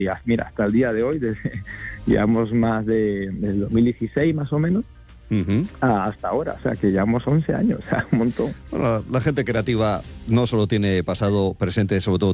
mira, hasta el día de hoy, llevamos más desde el 2016 más o menos, hasta ahora, o sea, que llevamos 11 años, o sea, un montón. Bueno, la gente creativa no solo tiene pasado, presente, sobre todo